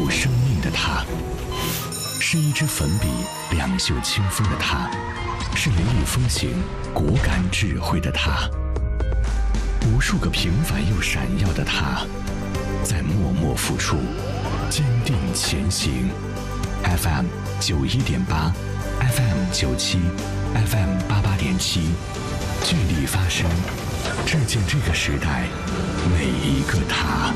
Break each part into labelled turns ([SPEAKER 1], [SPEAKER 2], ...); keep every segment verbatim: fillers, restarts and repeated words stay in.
[SPEAKER 1] 护生命的他，是一支粉笔两袖清风的他，是雷厉风行果敢智慧的他，无数个平凡又闪耀的他，在默默付出，坚定前行。F M 九一点八 ，F M 九七 ，F M 八八点七，聚力发声，致敬这个时代每一个他。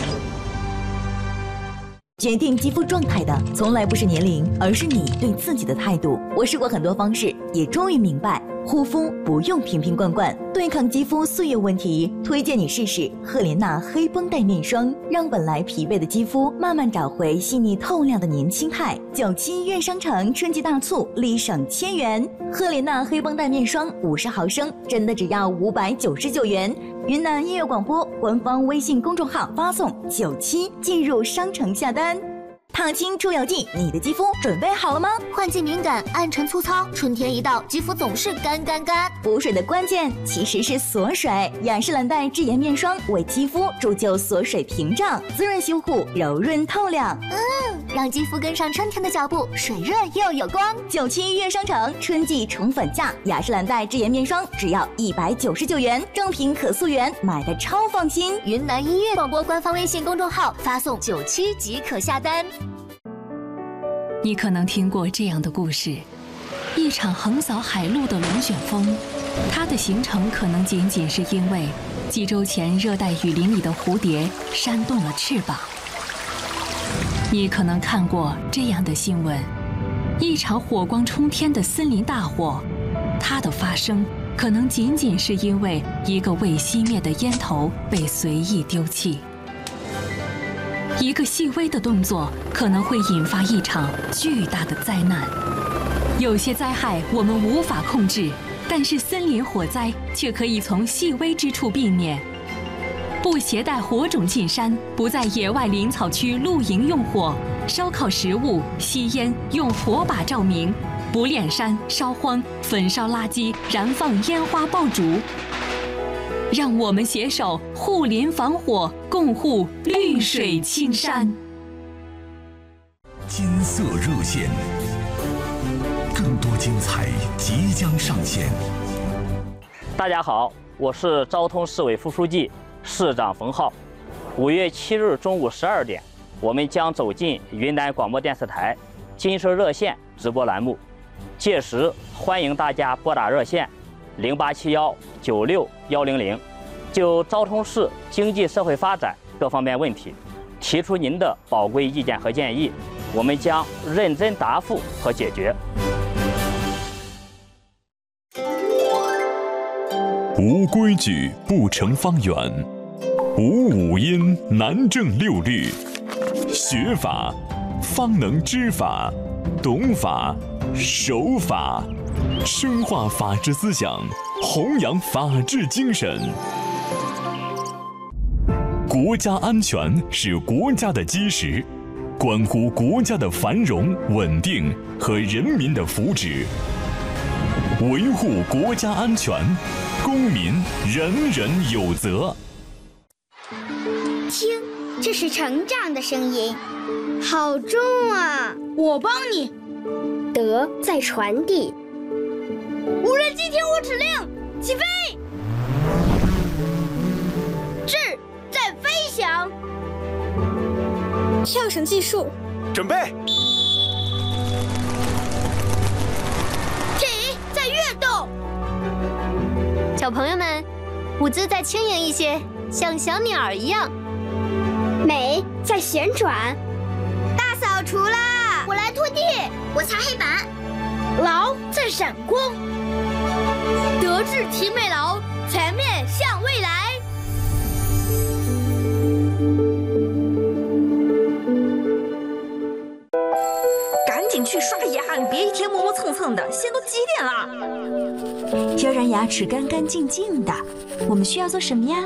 [SPEAKER 2] 决定肌肤状态的从来不是年龄，而是你对自己的态度。我试过很多方式，也终于明白，护肤不用瓶瓶罐罐，对抗肌肤岁月问题，推荐你试试赫莲娜黑绷带面霜，让本来疲惫的肌肤慢慢找回细腻透亮的年轻态。九七医院商城春季大促，立省千元，赫莲娜黑绷带面霜五十毫升，真的只要五百九十九元。云南音乐广播官方微信公众号发送九七进入商城下单。踏青出游记，你的肌肤准备好了吗？
[SPEAKER 3] 换季敏感、暗沉粗糙，春天一到，肌肤总是干干干。
[SPEAKER 2] 补水的关键其实是锁水，雅诗兰黛智妍面霜为肌肤铸就锁水屏障，滋润修护，柔润透亮。
[SPEAKER 3] 嗯，让肌肤跟上春天的脚步，水润又有光。
[SPEAKER 2] 九七医院商城春季宠粉价，雅诗兰黛智妍面霜只要一百九十九元，正品可溯源，买的超放心。
[SPEAKER 3] 云南音乐广播官方微信公众号发送九七即可下单。
[SPEAKER 4] 你可能听过这样的故事：一场横扫海陆的龙卷风，它的形成可能仅仅是因为几周前热带雨林里的蝴蝶扇动了翅膀。你可能看过这样的新闻：一场火光冲天的森林大火，它的发生可能仅仅是因为一个未熄灭的烟头被随意丢弃。一个细微的动作可能会引发一场巨大的灾难。有些灾害我们无法控制，但是森林火灾却可以从细微之处避免。不携带火种进山，不在野外林草区露营用火，烧烤食物、吸烟用火把照明，不炼山、烧荒、焚烧垃圾、燃放烟花爆竹。让我们携手护林防火，共护绿水青山。
[SPEAKER 1] 金色热线，更多精彩即将上线。
[SPEAKER 5] 大家好，我是昭通市委副书记、市长冯浩。五月七日中午十二点，我们将走进云南广播电视台金色热线直播栏目，届时欢迎大家拨打热线零八七幺九六幺零零，就昭通市经济社会发展各方面问题提出您的宝贵意见和建议，我们将认真答复和解决。
[SPEAKER 6] 无规矩不成方圆，无五音难正六律。学法方能知法，懂法守法，深化法治思想，弘扬法治精神。国家安全是国家的基石，关乎国家的繁荣稳定和人民的福祉。维护国家安全，公民人人有责。
[SPEAKER 7] 听，这是成长的声音，好重啊！
[SPEAKER 8] 我帮你。
[SPEAKER 7] 德在传递。
[SPEAKER 8] 无人机听我指令，起飞。智在飞翔。
[SPEAKER 7] 跳绳计数，
[SPEAKER 9] 准备。
[SPEAKER 8] 体在跃动。
[SPEAKER 3] 小朋友们，舞姿再轻盈一些，像小鸟儿一样。
[SPEAKER 7] 美在旋转。
[SPEAKER 8] 大扫除啦！我来拖地，
[SPEAKER 7] 我擦黑板。
[SPEAKER 8] 劳在闪光。德智体美劳，全面向未来。
[SPEAKER 10] 赶紧去刷牙，你别一天磨磨蹭蹭的，现在都几点了？
[SPEAKER 2] 要让牙齿干干净净的，我们需要做什么呀？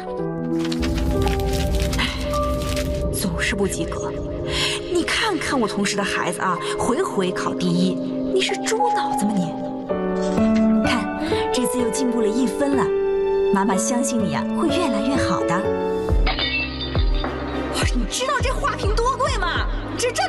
[SPEAKER 10] 总是不及格。你看看我同事的孩子啊，回回考第一，你是猪脑子吗你？
[SPEAKER 2] 看，这次又进步了一分了，妈妈相信你呀、啊，会越来越好的。
[SPEAKER 10] 你知道这花瓶多贵吗？这这。